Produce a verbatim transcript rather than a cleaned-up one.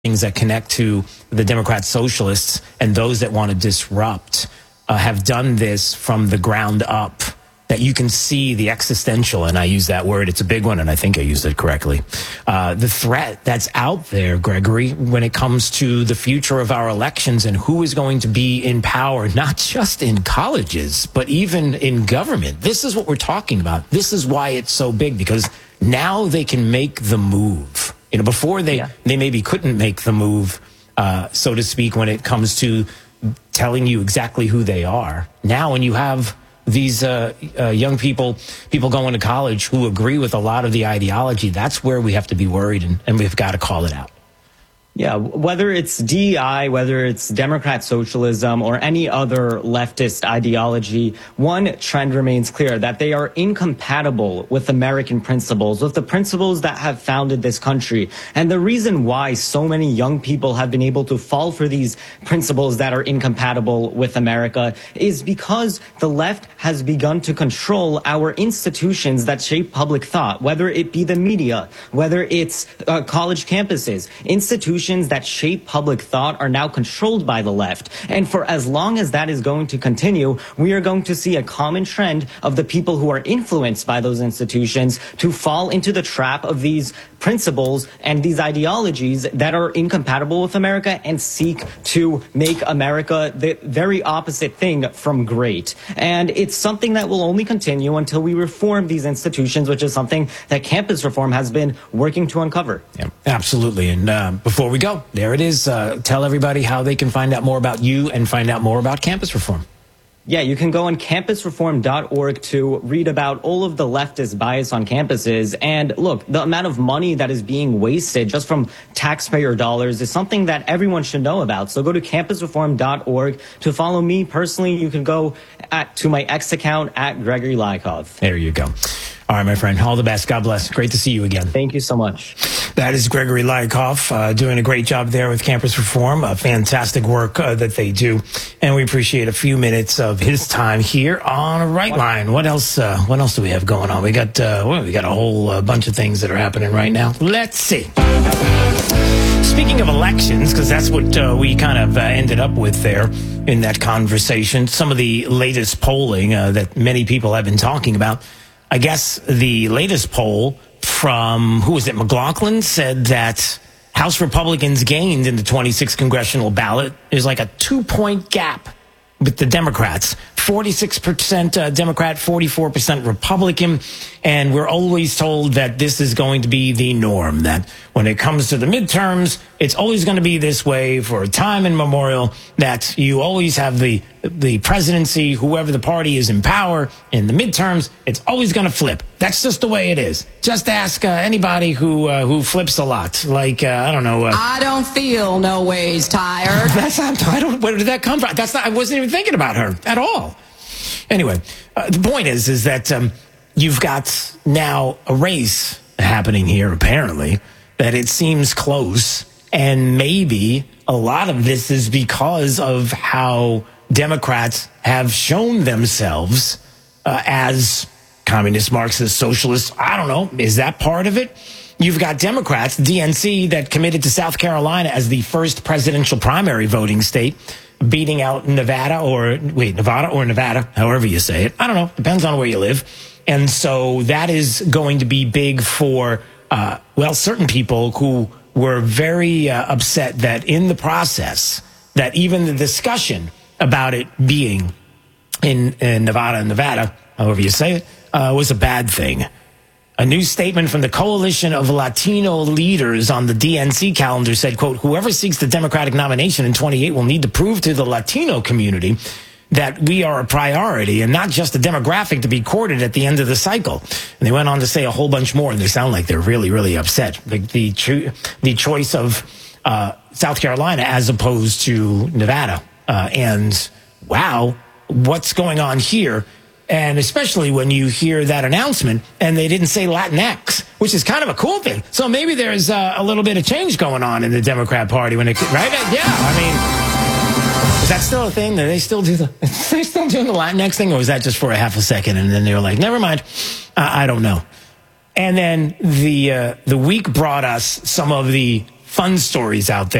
things that connect to the Democrat socialists and those that want to disrupt uh, have done this from the ground up, that you can see the existential, and I use that word, it's a big one, and I think I used it correctly, uh, the threat that's out there, Gregory, when it comes to the future of our elections and who is going to be in power, not just in colleges, but even in government. This is what we're talking about. This is why it's so big, because now they can make the move. You know, before they, yeah. they maybe couldn't make the move, uh, so to speak, when it comes to telling you exactly who they are. Now, when you have these uh, uh, young people, people going to college who agree with a lot of the ideology, that's where we have to be worried, and, and we've got to call it out. Yeah, whether it's D E I, whether it's Democrat socialism, or any other leftist ideology, one trend remains clear, that they are incompatible with American principles, with the principles that have founded this country. And the reason why so many young people have been able to fall for these principles that are incompatible with America is because the left has begun to control our institutions that shape public thought, whether it be the media, whether it's uh, college campuses, institutions that shape public thought are now controlled by the left. And for as long as that is going to continue, we are going to see a common trend of the people who are influenced by those institutions to fall into the trap of these principles and these ideologies that are incompatible with America and seek to make America the very opposite thing from great. And it's something that will only continue until we reform these institutions, which is something that campus reform has been working to uncover. Yeah, absolutely. And uh, before we go, there it is. Uh, tell everybody how they can find out more about you and find out more about campus reform. Yeah, you can go on campus reform dot org to read about all of the leftist bias on campuses. And look, the amount of money that is being wasted just from taxpayer dollars is something that everyone should know about. So go to campus reform dot org to follow me personally. You can go at, to my X account at Gregory Lykov. There you go. All right, my friend. All the best. God bless. Great to see you again. Thank you so much. That is Gregory Lykov, uh, doing a great job there with Campus Reform. Uh, fantastic work uh, that they do. And we appreciate a few minutes of his time here on Right Line. What else, uh, what else do we have going on? We got, uh, well, we got a whole uh, bunch of things that are happening right now. Let's see. Speaking of elections, because that's what uh, we kind of uh, ended up with there in that conversation, some of the latest polling uh, that many people have been talking about. I guess the latest poll from, who was it, McLaughlin, said that House Republicans gained in the twenty-sixth congressional ballot. There's like a two-point gap with the Democrats. forty-six percent uh, Democrat, forty-four percent Republican. And we're always told that this is going to be the norm, that when it comes to the midterms, it's always going to be this way for a time immemorial, that you always have the the presidency, whoever the party is in power, in the midterms, it's always going to flip. That's just the way it is. Just ask uh, anybody who uh, who flips a lot. Like, uh, I don't know. Uh, I don't feel no ways tired. That's not, I don't, where did that come from? That's not, I wasn't even thinking about her at all. Anyway, uh, the point is, is that um, you've got now a race happening here, apparently, that it seems close. And maybe a lot of this is because of how Democrats have shown themselves uh, as communist, Marxist, socialists. I don't know. Is that part of it? You've got Democrats, D N C, that committed to South Carolina as the first presidential primary voting state, beating out Nevada or, wait, Nevada or Nevada, however you say it. I don't know. Depends on where you live. And so that is going to be big for, uh, well, certain people who were very uh, upset that in the process, that even the discussion about it being in, in Nevada and Nevada, however you say it, uh, was a bad thing. A new statement from the Coalition of Latino Leaders on the D N C calendar said, quote, whoever seeks the Democratic nomination in twenty-eight will need to prove to the Latino community that we are a priority and not just a demographic to be courted at the end of the cycle. And they went on to say a whole bunch more, and they sound like they're really, really upset. The, the, cho- the choice of uh, South Carolina as opposed to Nevada. Uh, and wow, what's going on here? And especially when you hear that announcement and they didn't say Latinx, which is kind of a cool thing. So maybe there's uh, a little bit of change going on in the Democrat Party when it, right? Yeah, I mean, is that still a thing? Do they still do the, are they still doing the Latinx thing, or was that just for a half a second and then they were like, never mind, uh, I don't know. And then the uh, the week brought us some of the fun stories out there.